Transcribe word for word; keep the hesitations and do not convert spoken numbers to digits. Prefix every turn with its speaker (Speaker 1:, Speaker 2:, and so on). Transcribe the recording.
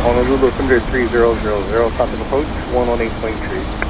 Speaker 1: Honolulu Thunder three zero zero zero, contact approach one one eight point three.